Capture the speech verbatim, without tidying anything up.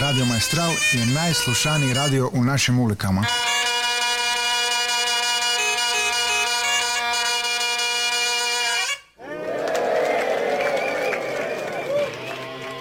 Radio Maestral je najslušaniji radio u našim ulikama.